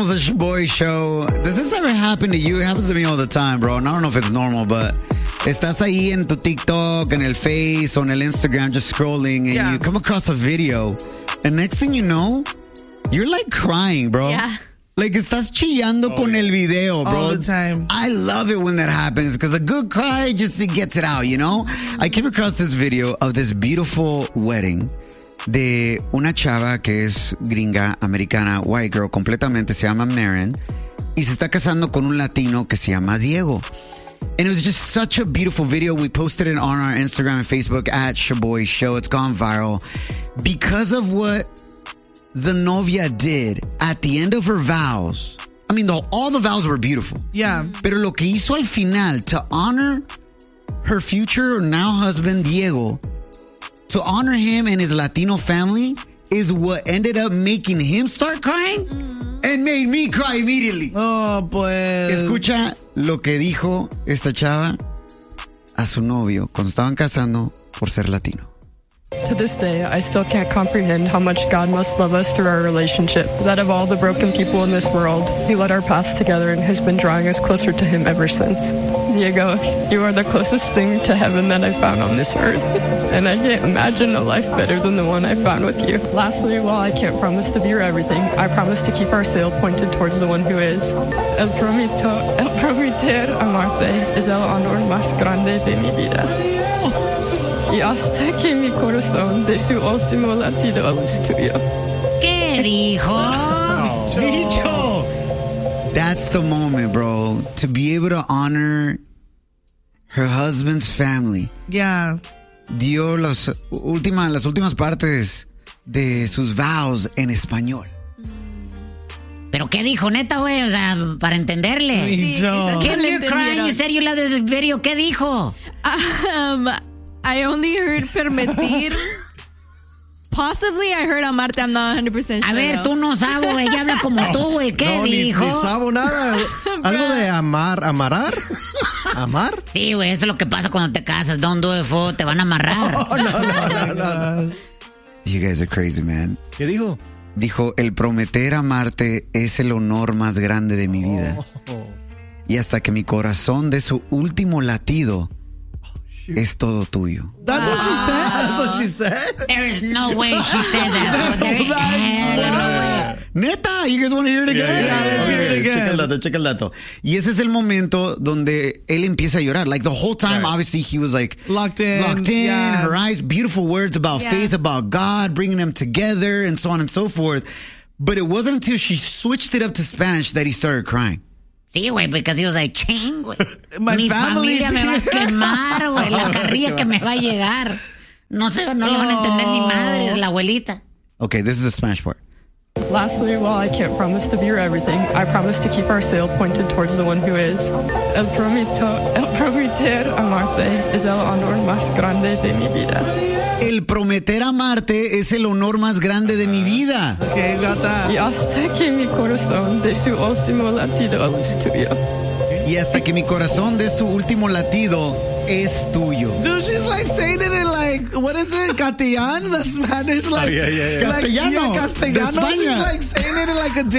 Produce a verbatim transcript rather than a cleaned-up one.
Regresamos a Boy Show. Does this ever happen to you? It happens to me all the time, bro. And I don't know if it's normal, but estás ahí en tu TikTok, en el Face, on el Instagram, just scrolling, and yeah. you come across a video, and next thing you know, you're like crying, bro. Yeah. Like, estás chillando oh, con yeah. el video, bro. All the time. I love it when that happens, because a good cry just it gets it out, you know? I came across this video of this beautiful wedding de una chava que es gringa, americana, white girl, completamente, se llama Maren, y se está casando con un latino que se llama Diego. And it was just such a beautiful video. We posted it on our Instagram and Facebook at Shaboy Show. It's gone viral because of what the novia did at the end of her vows. I mean, the, all the vows were beautiful. Yeah. Pero lo que hizo al final to honor her future now husband, Diego, to honor him and his Latino family is what ended up making him start crying mm. and made me cry immediately. Oh, pues. Escucha lo que dijo esta chava a su novio cuando estaban casando por ser latino. To this day, I still can't comprehend how much God must love us through our relationship. That of all the broken people in this world, He led our paths together and has been drawing us closer to Him ever since. Diego, you are the closest thing to heaven that I found on this earth, and I can't imagine a life better than the one I found with you. Lastly, while I can't promise to be your everything, I promise to keep our sail pointed towards the one who is. El promito, el prometer amarte es el honor más grande de mi vida. Y hasta que mi corazón de su último latido es tuyo. ¿Qué dijo? Oh. Dicho. That's the moment, bro. To be able to honor her husband's family. Yeah. Dio las últimas, las últimas partes de sus vows en español. ¿Pero qué dijo, neta, güey? O sea, para entenderle. Sí, Kim, you're crying. You said you love this video. ¿Qué dijo? Um... I only heard permitir. Possibly I heard amarte. I'm not one hundred percent sure. A ver, tú no sabes, güey. Ella habla como tú, güey. ¿Qué no, dijo? Ni, ni sabo nada. ¿Algo de amar? ¿Amarar? ¿Amar? Sí, güey. Eso es lo que pasa cuando te casas. Don't do it, for te van a amarrar. Oh, no, no, no, no, no. You guys are crazy, man. ¿Qué dijo? Dijo, el prometer amarte es el honor más grande de mi vida. Oh. Y hasta que mi corazón dé su último latido, es todo tuyo. That's wow. what she said. That's what she said. There is no way she said that. There is hell no way. Neta, you guys want to hear it again? Yeah, yeah, yeah, let's hear it again. Checa el dato, checa el dato. Y ese es el momento donde él empieza a llorar. Like the whole time, right. obviously, he was like locked in. Locked in. Yeah. Her eyes, beautiful words about yeah. faith, about God, bringing them together, and so on and so forth. But it wasn't until she switched it up to Spanish that he started crying. Sí, güey, because he was like, ching, güey. My Mi familia me va a here. quemar, güey. La carrilla que me va a llegar. No sé, no le van a entender ni madres, la abuelita. Okay, this is the Spanish part. Lastly, while I can't promise to be your everything, I promise to keep our sail pointed towards the one who is. El promito, el prometer amarte es el honor más grande de mi vida. El prometer amarte es el honor más grande de mi vida. Okay, got that. Y hasta que mi corazón de su último latido es tuyo. Y hasta que mi corazón dé su último latido es tuyo. Dude, she's like saying it in like, what is it? Castellano, the Spanish, like, Oh, yeah, yeah, yeah. like Castellano, yeah, Castellano. de España. She's like saying it in like a